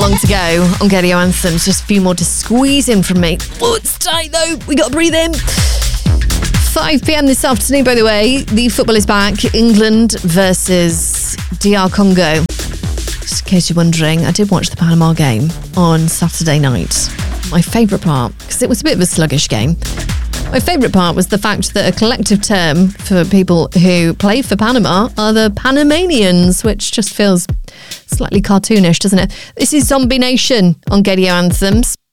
long to go on Get Your Anthems. Just a few more to squeeze in from me. Oh, it's tight though. We got to breathe in. 5 p.m. this afternoon, by the way. The football is back. England versus DR Congo. Just in case you're wondering, I did watch the Panama game on Saturday night. My favourite part, because it was a bit of a sluggish game. My favourite part was the fact that a collective term for people who play for Panama are the Panamanians, which just feels slightly cartoonish, doesn't it? This is Zombie Nation on Get Your Anthems.